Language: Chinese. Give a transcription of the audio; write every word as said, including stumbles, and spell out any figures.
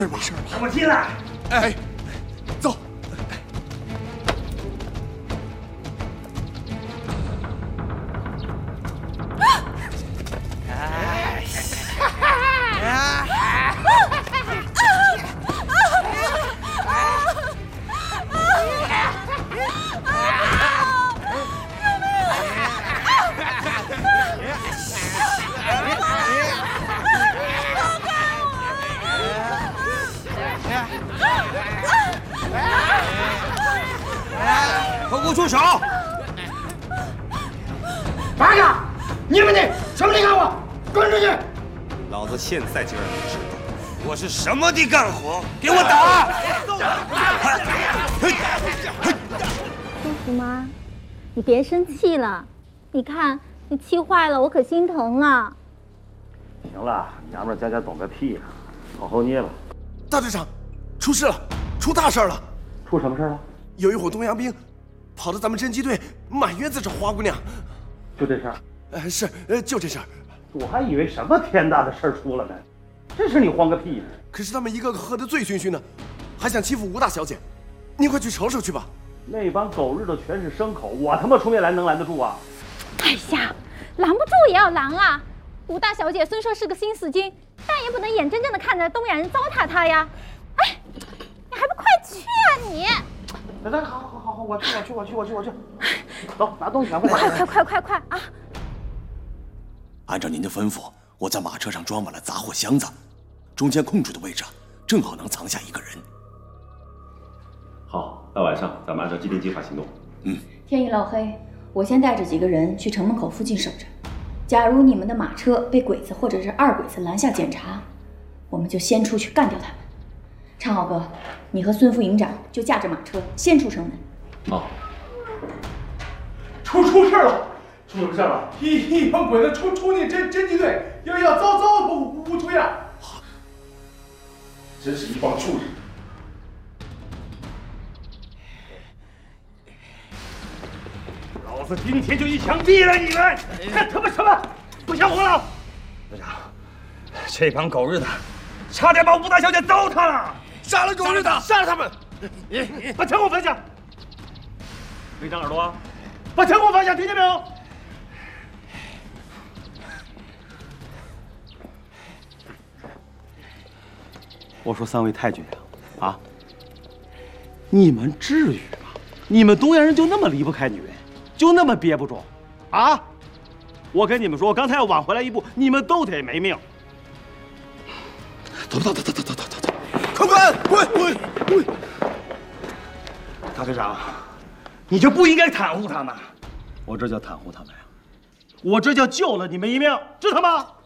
没事吧？ 我进来。 哎，走。 哎，都给我住手！ 八个，你们的兄弟看我，滚出去！ 老子现在就让你知道，我是什么的干活！给我打！ 舒服吗？你别生气了，你看你气坏了，我可心疼了。 行了，娘们儿家家懂个屁呀，往后捏吧。 大队长，出事了，出大事了！ 出什么事了？ 有一伙东洋兵跑到咱们侦缉队，满院子找花姑娘。 就这事儿？ 呃，是，呃，就这事儿。 我还以为什么天大的事儿出了呢，这是你慌个屁呢！ 可是他们一个个喝得醉醺醺的，还想欺负吴大小姐，您快去瞅瞅去吧。 那帮狗日的全是牲口，我他妈出面来能拦得住啊？ 哎呀，拦不住也要拦啊！吴大小姐虽说是个新四军，但也不能眼睁睁的看着东亚人糟蹋她呀！哎，你还不快去啊你！ 来来，好好好好，我去我去我去我去我去，走，拿东西赶快快快快快快啊！ 按照您的吩咐，我在马车上装满了杂货箱子，中间空出的位置正好能藏下一个人。 好，到晚上咱们按照既定计划行动。 嗯。 天一老黑，我先带着几个人去城门口附近守着。假如你们的马车被鬼子或者是二鬼子拦下检查，我们就先出去干掉他们。昌浩哥，你和孙副营长就驾着马车先出城门。 好。 出出事了！出什么事了？一一帮鬼子冲冲进侦侦缉队，要要糟糟的无无推啊！真是一帮畜生！ 老子今天就一枪毙了你们！干他妈什么？不想活了！ 队长，这帮狗日的，差点把吴大小姐糟蹋了！ 杀了狗日的，杀了他们！ 把枪给我放下！没长耳朵啊？把枪给我放下，听见没有？我说三位太君呀，啊，你们至于吗？你们东洋人就那么离不开女人，就那么憋不住，啊？我跟你们说，我刚才要晚回来一步，你们都得没命。 走走走走走走走走，快滚滚滚滚！ 大队长，你就不应该袒护他们，我这叫袒护他们呀，我这叫救了你们一命，知道吗？